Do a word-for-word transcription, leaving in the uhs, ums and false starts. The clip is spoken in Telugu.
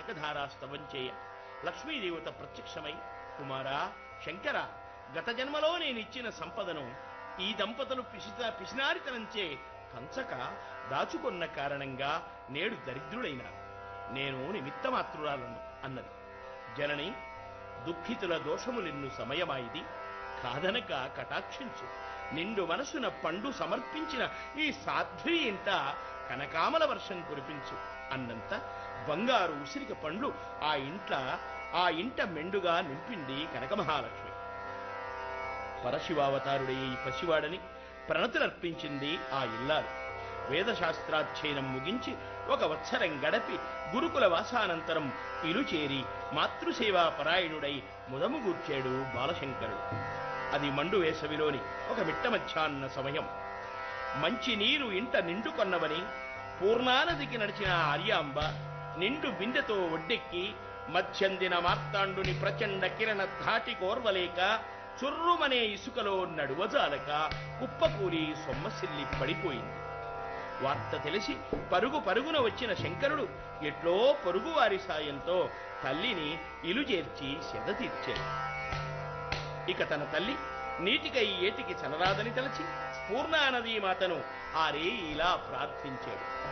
కనకధారాస్తవం చేయ లక్ష్మీదేవత ప్రత్యక్షమై, కుమారా శంకర, గత జన్మలో నేనిచ్చిన సంపదను ఈ దంపతులు పిసిత పిసినారితనంచే పంచక దాచుకొన్న కారణంగా నేడు దరిద్రుడైనాను. నేను నిమిత్తమాత్రురాలను అన్నది. జనని, దుఃఖితుల దోషములెన్ను సమయమాయిది, కాదనక కటాక్షించు. నిండు మనసున పండు సమర్పించిన ఈ సాధ్వి ఇంట కనకామల వర్షం కురిపించు అన్నంత బంగారు ఉసిరిక పండ్లు ఆ ఇంట్ల ఆ ఇంట మెండుగా నింపింది కనకమహాలక్ష్మి. పరశివావతారుడే ఈ పసివాడని ప్రణతులర్పించింది ఆ ఇల్లాలు. వేదశాస్త్రాధ్యయనం ముగించి ఒక వత్సరం గడపి గురుకుల వాసానంతరం ఇలు చేరి మాతృసేవా పరాయణుడై ముదము గూర్చాడు బాలశంకరుడు. అది మండు వేసవిలోని ఒక మిట్ట మధ్యాహ్న సమయం. మంచి నీరు ఇంట నిండుకొన్నవని పూర్ణానదికి నడిచిన ఆర్యాంబ నిండు బిందెతో ఒడ్డెక్కి మధ్యందిన మార్తాండుని ప్రచండ కిరణ ధాటి కోర్వలేక చుర్రుమనే ఇసుకలో నడువజాలక కుప్పకూలి సొమ్మసిల్లి పడిపోయింది. వార్త తెలిసి పరుగు పరుగున వచ్చిన శంకరుడు ఎట్లో పొరుగువారి సాయంతో తల్లిని ఇలుచేర్చి సెద తీర్చాడు. ఇక తన తల్లి నీటికై ఏటికి చనరాదని తలచి పూర్ణానదీ మాతను ఆరే ఇలా ప్రార్థించాడు.